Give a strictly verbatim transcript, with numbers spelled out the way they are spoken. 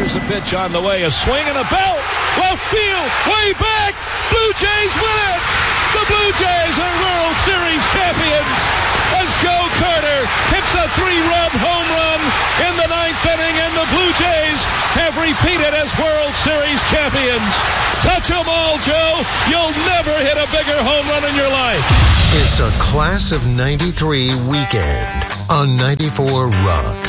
Here's a pitch on the way. A swing and a belt. Left field. Way back. Blue Jays win it. The Blue Jays are World Series champions as Joe Carter hits a three-run home run in the ninth inning, and the Blue Jays have repeated as World Series champions. Touch them all, Joe. You'll never hit a bigger home run in your life. It's a Class of ninety-three weekend on ninety-four Rock.